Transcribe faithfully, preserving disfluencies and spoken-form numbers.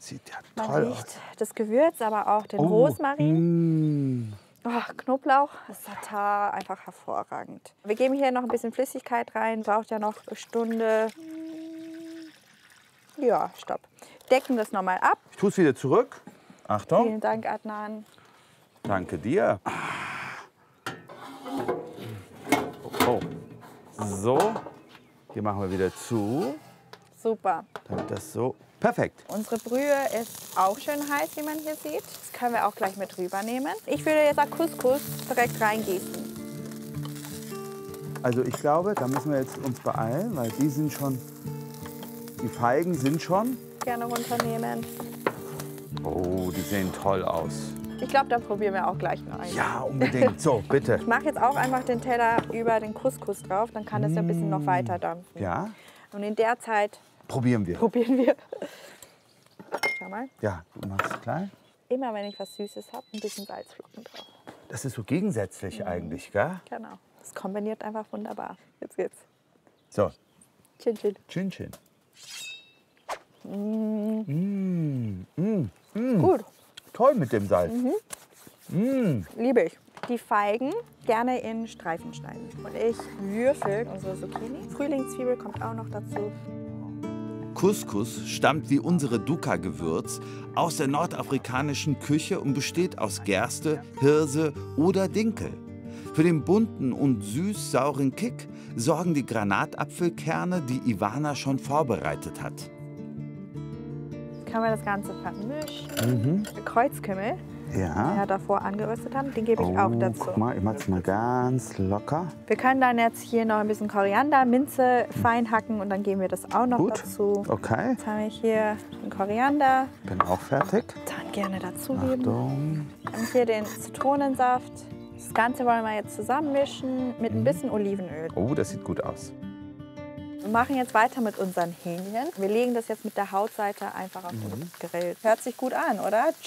sieht ja Man toll riecht aus. das Gewürz, aber auch den Oh, Rosmarin. mm. Oh, Knoblauch, das Tatar, einfach hervorragend. Wir geben hier noch ein bisschen Flüssigkeit rein, braucht ja noch eine Stunde. Ja, stopp. Decken das nochmal ab. Ich tue es wieder zurück. Achtung. Vielen Dank, Adnan. Danke dir. Oh. So, hier machen wir wieder zu, Super. damit das so perfekt. Unsere Brühe ist auch schön heiß, wie man hier sieht. Das können wir auch gleich mit rübernehmen. Ich würde jetzt auch Couscous direkt reingießen. Also ich glaube, da müssen wir jetzt uns beeilen, weil die sind schon, die Feigen sind schon. Gerne runternehmen. Oh, die sehen toll aus. Ich glaube, da probieren wir auch gleich noch einen. Ja, unbedingt. So, bitte. Ich mache jetzt auch einfach den Teller über den Couscous drauf, dann kann das ja ein bisschen noch weiter dampfen. Ja, Und in der Zeit probieren wir. probieren wir. Schau mal. Ja, du machst es klein. Immer wenn ich was Süßes habe, ein bisschen Salzflocken drauf. Das ist so gegensätzlich eigentlich, gell? Genau. Das kombiniert einfach wunderbar. Jetzt geht's. So, Chin Chin. Chin Chin. Mm. Mm, mm, mm. Gut. Toll mit dem Salz. Mhm. Mm. Liebe ich. Die Feigen gerne in Streifen schneiden. Und ich würfel unsere Zucchini. Frühlingszwiebel kommt auch noch dazu. Couscous stammt wie unsere Dukkha-Gewürz aus der nordafrikanischen Küche und besteht aus Gerste, Hirse oder Dinkel. Für den bunten und süß-sauren Kick sorgen die Granatapfelkerne, die Ivana schon vorbereitet hat. Können wir das Ganze vermischen. Mhm. Kreuzkümmel, den Ja. wir davor angeröstet haben, den gebe ich Oh, auch dazu. guck mal, ich mach's mal ganz locker. Wir können dann jetzt hier noch ein bisschen Koriander, Minze fein hacken und dann geben wir das auch noch Gut. dazu. Okay, Jetzt habe ich hier den Koriander, bin auch fertig. dann gerne dazugeben. Achtung. Und hier den Zitronensaft. Das Ganze wollen wir jetzt zusammenmischen mit ein bisschen Olivenöl. Oh, das sieht gut aus. Wir machen jetzt weiter mit unseren Hähnchen. Wir legen das jetzt mit der Hautseite einfach auf den Grill. Hört sich gut an, oder?